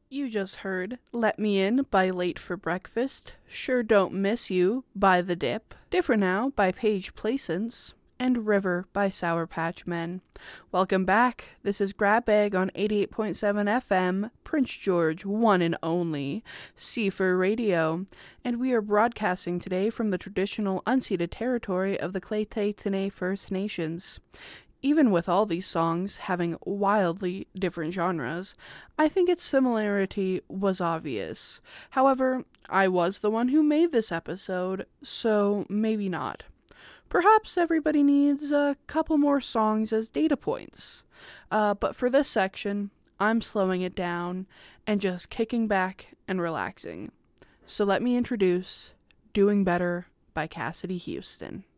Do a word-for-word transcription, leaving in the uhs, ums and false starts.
You just heard Let Me In by Late for Breakfast, Sure Don't Miss You by The Dip, Different Now by Paige Placence, and River by Sour Patch Men. Welcome back. This is Grab Bag on eighty-eight point seven F M, Prince George, one and only, Seafer Radio, and we are broadcasting today from the traditional unceded territory of the Claytay First Nations. Even with all these songs having wildly different genres, I think its similarity was obvious. However, I was the one who made this episode, so maybe not. Perhaps everybody needs a couple more songs as data points. Uh, but for this section, I'm slowing it down and just kicking back and relaxing. So let me introduce Doing Better by Cassidy Houston.